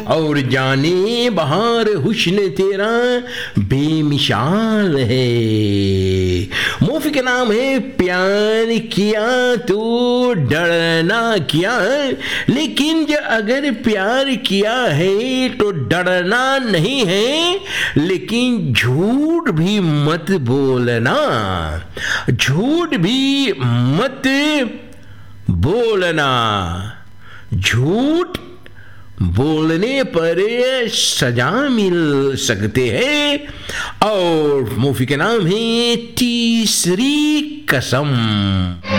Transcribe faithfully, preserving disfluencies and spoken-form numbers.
और जाने बहार हुस्न तेरा बेमिसाल है। मूवी का नाम है प्यार किया तो डरना क्या, लेकिन जो अगर प्यार किया है तो डरना नहीं है, लेकिन झूठ भी मत बोलना, झूठ भी मत बोलना। झूठ बोलने पर सजा मिल सकते हैं। और मूवी का नाम है तीसरी कसम।